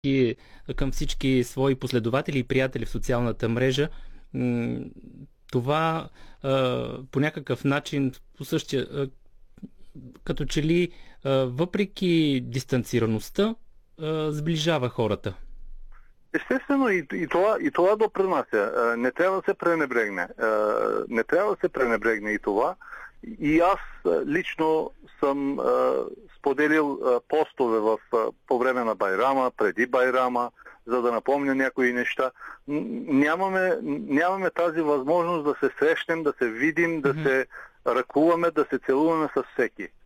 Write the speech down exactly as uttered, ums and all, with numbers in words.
и към всички свои последователи и приятели в социалната мрежа. Това а, по някакъв начин, по същия, а, като че ли а, въпреки дистанцираността, а, сближава хората. Естествено, и, и, това, и това допринася. Не трябва да се пренебрегне. Не трябва да се пренебрегне и това. И аз лично съм споделил постове в, по време на Байрама, преди Байрама, за да напомня някои неща. Нямаме, нямаме тази възможност да се срещнем, да се видим, да се ръкуваме, да се целуваме с всеки.